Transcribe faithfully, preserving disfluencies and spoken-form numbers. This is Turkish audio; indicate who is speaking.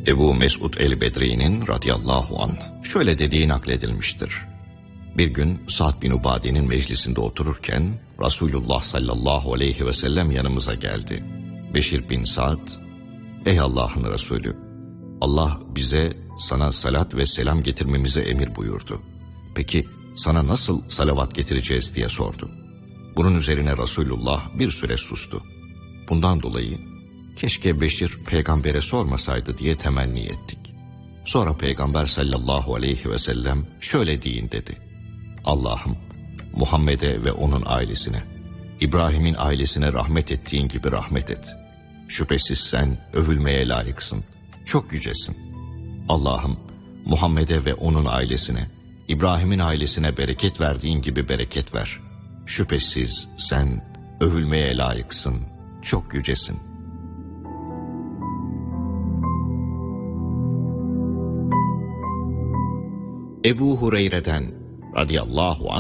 Speaker 1: Ebu Mesud el-Bedri'nin radıyallahu anh şöyle dediği nakledilmiştir. Bir gün Sa'd bin Ubade'nin meclisinde otururken Resulullah sallallahu aleyhi ve sellem yanımıza geldi. Beşir bin Sa'd, ''Ey Allah'ın Resulü, Allah bize sana salat ve selam getirmemize emir buyurdu. Peki sana nasıl salavat getireceğiz?'' diye sordu. Bunun üzerine Resulullah bir süre sustu. Bundan dolayı keşke Beşir peygambere sormasaydı diye temenni ettik. Sonra Peygamber sallallahu aleyhi ve sellem şöyle deyin dedi. Allah'ım Muhammed'e ve onun ailesine, İbrahim'in ailesine rahmet ettiğin gibi rahmet et. Şüphesiz sen övülmeye layıksın, çok yücesin. Allah'ım Muhammed'e ve onun ailesine, İbrahim'in ailesine bereket verdiğin gibi bereket ver. Şüphesiz sen övülmeye layıksın, çok yücesin. Ebu Hureyre'den radıyallahu anh